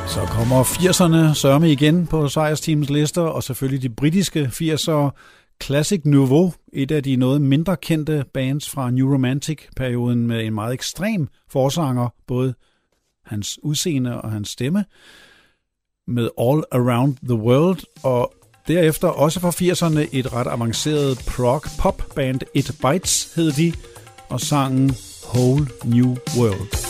Så kommer 80'erne sørme igen på sejrsteams lister, og selvfølgelig de britiske 80'ere. Classic Nouveau, et af de noget mindre kendte bands fra New Romantic-perioden med en meget ekstrem forsanger, både hans udseende og hans stemme, med All Around the World, og derefter også fra 80'erne et ret avanceret prog-pop-band, It Bites hed de, og sangen Whole New World.